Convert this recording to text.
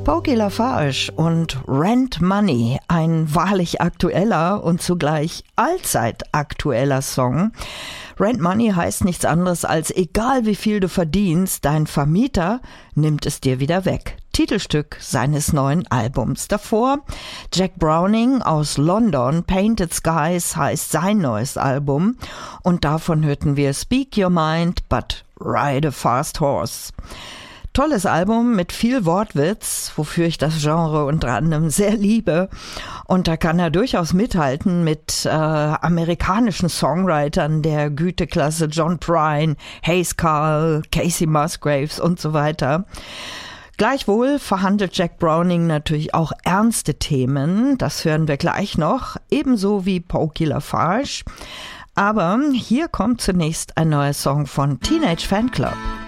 Pokey LaFarge und Rent Money, ein wahrlich aktueller und zugleich allzeitaktueller Song. Rent Money heißt nichts anderes als egal wie viel du verdienst, dein Vermieter nimmt es dir wieder weg. Titelstück seines neuen Albums. Davor Jack Browning aus London, Painted Skies heißt sein neues Album und davon hörten wir Speak Your Mind, but Ride a Fast Horse. Tolles Album mit viel Wortwitz, wofür ich das Genre unter anderem sehr liebe. Und da kann er durchaus mithalten mit amerikanischen Songwritern der Güteklasse John Prine, Hayes Carll, Casey Musgraves und so weiter. Gleichwohl verhandelt Jack Browning natürlich auch ernste Themen, das hören wir gleich noch, ebenso wie Pokey LaFarge. Aber hier kommt zunächst ein neuer Song von Teenage Fanclub.